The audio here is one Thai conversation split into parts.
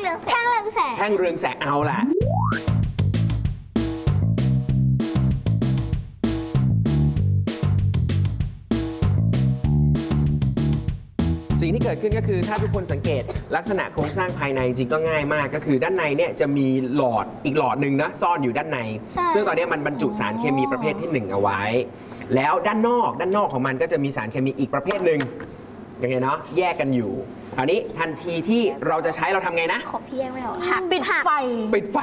เรืองแสงแท่งเรืองแสงแท่งเรืองแสงเอาล่ะสิ่งที่เกิดขึ้นก็คือถ้าทุกคนสังเกตลักษณะโครงสร้างภายในจริงก็ง่ายมากก็คือด้านในเนี่ยจะมีหลอดอีกหลอดหนึ่งนะซ่อนอยู่ด้านในซึ่งตอนนี้มันบรรจุสารเคมีประเภทที่1เอาไว้แล้วด้านนอกของมันก็จะมีสารเคมีอีกประเภทหนึ่งอย่างไงเนาะแยกกันอยู่คราวนี้ทันทีที่เราจะใช้เราทำไงนะขอพี่แยกไม่ออกปิดไฟปิดไฟ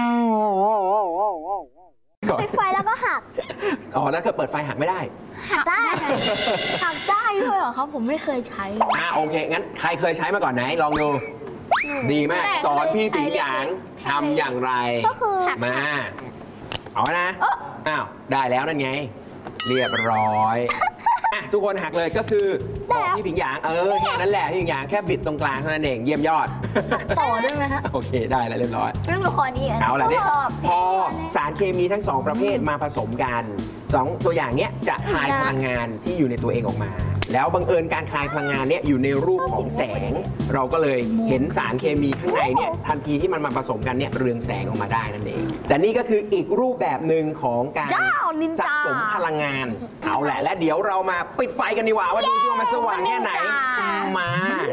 แล้วก็หักอ๋อแล้วก็เปิดไฟหักไม่ได้หักได้หักได้ด้วยเหรอครับผมไม่เคยใช้โอเคงั้นใครเคยใช้มาก่อนไหนลองดูดีมากสอนพี่ปิ๋งหยางทำอย่างไรก็คือมาเอานะอ้าวได้แล้วนั่นไงเรียบร้อยทุกคนหักเลยก็คือบอกพี่ปิ๋งหยางแค่นั้นแหละพี่ปิ๋งหยางแค่บิดตรงกลางเท่านั้นเองเยี่ยมยอดต่อได้ไหมฮะโอเคได้แล้วเรียบร้อยเรื่องละครนี้เอาละเนี่ยพอสารเคมีทั้ง2ประเภทมาผสมกัน2ตัวอย่างเนี้ยจะคายพลังงานที่อยู่ในตัวเองออกมาแล้วบังเอิญการคายพลังงานเนี่ยอยู่ในรูปของแสงเราก็เลยเห็นสารเคมีข้างในเนี่ยทันทีที่มันมาผสมกันเนี่ยเรืองแสงออกมาได้นั่นเองแต่นี่ก็คืออีกรูปแบบหนึ่งของการสะสมพลังงานเอาแหละและเดี๋ยวเรามาปิดไฟกันดีกว่าว่าดูซิว่ามันสว่างแค่ไหนมา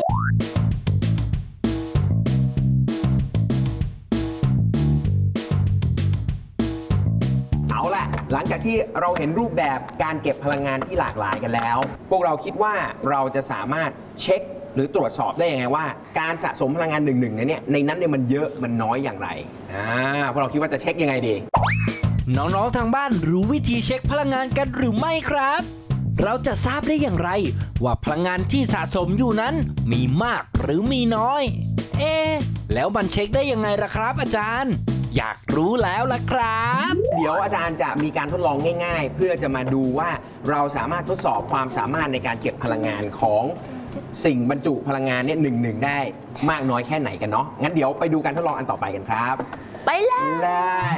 เอาล่ะหลังจากที่เราเห็นรูปแบบการเก็บพลังงานที่หลากหลายกันแล้วพวกเราคิดว่าเราจะสามารถเช็คหรือตรวจสอบได้ยังไงว่าการสะสมพลังงานหนึ่งเนี่ยในนั้นเนี่ยมันเยอะมันน้อยอย่างไรพวกเราคิดว่าจะเช็คยังไงดีน้องๆทางบ้านรู้วิธีเช็คพลังงานกันหรือไม่ครับเราจะทราบได้อย่างไรว่าพลังงานที่สะสมอยู่นั้นมีมากหรือมีน้อยแล้วมันเช็คได้ยังไงล่ะครับอาจารย์อยากรู้แล้วล่ะครับเดี๋ยวอาจารย์จะมีการทดลองง่ายๆเพื่อจะมาดูว่าเราสามารถทดสอบความสามารถในการเก็บพลังงานของสิ่งบรรจุพลังงานเนี่ยหนึ่งได้มากน้อยแค่ไหนกันเนาะงั้นเดี๋ยวไปดูการทดลองอันต่อไปกันครับไปเลย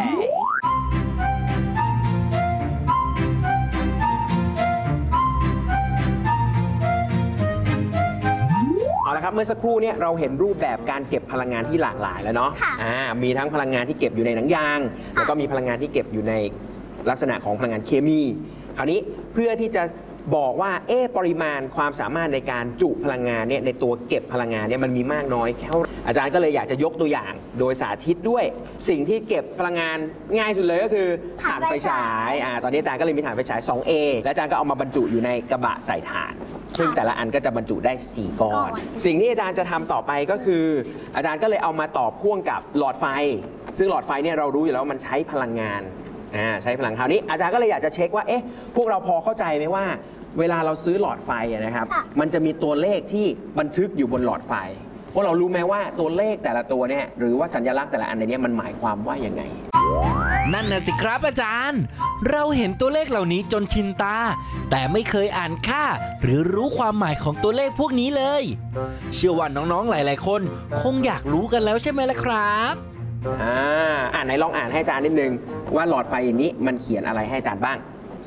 เอาละครับเมื่อสักครู่เนี่ยเราเห็นรูปแบบการเก็บพลังงานที่หลากหลายแล้วเนาะมีทั้งพลังงานที่เก็บอยู่ในหนังยางแล้วก็มีพลังงานที่เก็บอยู่ในลักษณะของพลังงานเคมีคราวนี้เพื่อที่จะบอกว่าปริมาณความสามารถในการจุพลังงานเนี่ยในตัวเก็บพลังงานเนี่ยมันมีมากน้อยแค่อาจารย์ก็เลยอยากจะยกตัวอย่างโดยสาธิตด้วยสิ่งที่เก็บพลังงานง่ายสุดเลยก็คือถ่านไฟฉายตอนนี้อาจารย์ก็เลยมีถ่านไฟฉาย 2A และอาจารย์ก็เอามาบรรจุอยู่ในกระบะใส่ถ่านซึ่งแต่ละอันก็จะบรรจุได้4ก้อนสิ่งที่อาจารย์จะทำต่อไปก็คืออาจารย์ก็เลยเอามาต่อพ่วงกับหลอดไฟซึ่งหลอดไฟเนี่ยเรารู้อยู่แล้วว่ามันใช้พลังงานใช้พลังคราวนี้อาจารย์ก็เลยอยากจะเช็คว่าพวกเราพอเข้าใจไหมว่าเวลาเราซื้อหลอดไฟนะครับมันจะมีตัวเลขที่บันทึกอยู่บนหลอดไฟพวกเรารู้ไหมว่าตัวเลขแต่ละตัวเนี่ยหรือว่าสัญลักษณ์แต่ละอันในนี้มันหมายความว่ายังไงนั่นน่ะสิครับอาจารย์เราเห็นตัวเลขเหล่านี้จนชินตาแต่ไม่เคยอ่านค่าหรือรู้ความหมายของตัวเลขพวกนี้เลยเชื่อว่าน้องๆหลายๆคนคงอยากรู้กันแล้วใช่ไหมล่ะครับไหนลองอ่านให้อาจารย์นิดนึงว่าหลอดไฟอันนี้มันเขียนอะไรให้อาจารย์บ้าง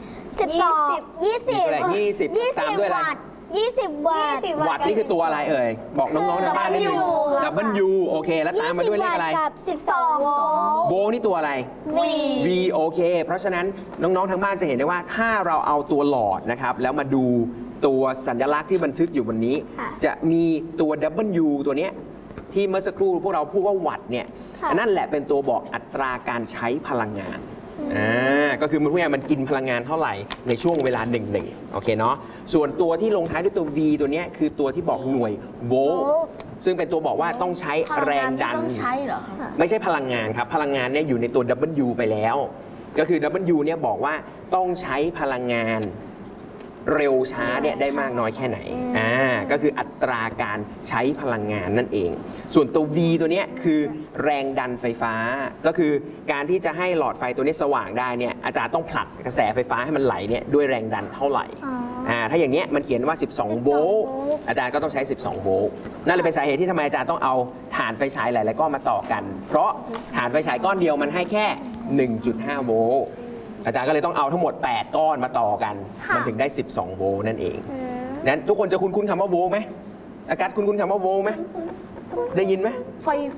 20ตามด้วยอะไร 20 วัตต์วัตต์นี่คือตัวอะไรเอ่ยบอกน้องๆทางบ้านนิดนึงWโอเคแล้วตามมาด้วยเลขอะไรกับ12 โวลต์นี่ตัวอะไร V โอเคเพราะฉะนั้นน้องๆทางบ้านจะเห็นได้ว่าถ้าเราเอาตัวหลอดนะครับแล้วมาดูตัวสัญลักษณ์ที่บันทึกอยู่บนนี้จะมีตัว W ตัวนี้ที่เมื่อสักครู่พวกเราพูดว่าวัตต์เนี่ยนั่นแหละเป็นตัวบอกอัตราการใช้พลังงานก็คือมันพูดง่ายมันกินพลังงานเท่าไหร่ในช่วงเวลา1โอเคเนาะส่วนตัวที่ลงท้ายด้วยตัว V ตัวนี้คือตัวที่บอกหน่วยโวลต์ซึ่งเป็นตัวบอกว่าต้องใช้แรงดันไม่ใช่พลังงานครับพลังงานเนี่ยอยู่ในตัว W ไปแล้วก็คือ W เนี่ยบอกว่าต้องใช้พลังงานเร็วช้าเนี่ยได้มากน้อยแค่ไหนก็คืออัตราการใช้พลังงานนั่นเองส่วนตัว V ตัวนี้คือแรงดันไฟฟ้าก็คือการที่จะให้หลอดไฟตัวนี้สว่างได้เนี่ยอาจารย์ต้องผลักกระแสไฟฟ้าให้มันไหลเนี่ยด้วยแรงดันเท่าไหร่ถ้าอย่างเงี้ยมันเขียนว่า12 โวลต์อาจารย์ก็ต้องใช้12 โวลต์นั่นเลยเป็นสาเหตุที่ทำไมอาจารย์ต้องเอาถ่านไฟฉายหลายๆก้อนมาต่อกันเพราะถ่านไฟฉายก้อนเดียวมันให้แค่ 1.5 โวลต์อาจารย์ก็เลยต้องเอาทั้งหมด8ก้อนมาต่อกันมันถึงได้12 โวลต์นั่นเองนั้นทุกคนจะคุ้นคำว่าโวลต์ไหมอากาศคุ้นคำว่าโวลต์ไหมได้ยินไหม